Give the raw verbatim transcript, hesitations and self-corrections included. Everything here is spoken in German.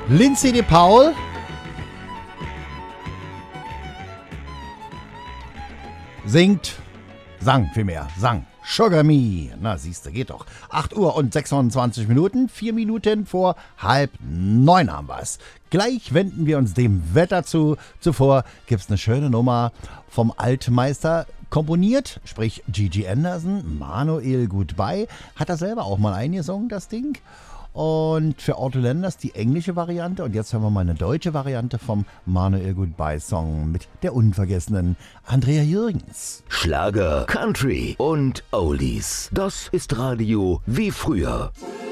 Lindsay de Paul. Singt, sang vielmehr, sang. Sugar Me. Na, siehste, geht doch. acht Uhr und sechsundzwanzig Minuten, vier Minuten vor halb neun haben wir's. Gleich wenden wir uns dem Wetter zu. Zuvor gibt's eine schöne Nummer vom Altmeister komponiert, sprich Gigi Anderson, Manuel Goodbye. Hat er selber auch mal eingesungen, das Ding. Und für Otto Lenders die englische Variante. Und jetzt hören wir mal eine deutsche Variante vom Manuel Goodbye Song mit der unvergessenen Andrea Jürgens. Schlager, Country und Oldies. Das ist Radio wie früher.